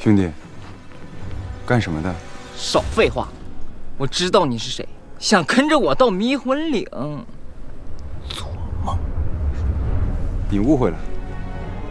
兄弟，干什么的？ 少废话，我知道你是谁，想跟着我到迷魂岭。 做梦！你误会了。